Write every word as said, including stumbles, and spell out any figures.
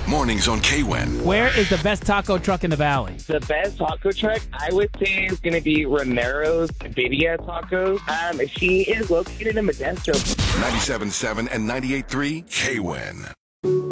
Mornings on K W E N. Where is the best taco truck in the valley? The best taco truck, I would say, is going to be Romero's Birria Tacos. Um, she is located in Modesto. ninety-seven point seven and ninety-eight point three K W E N.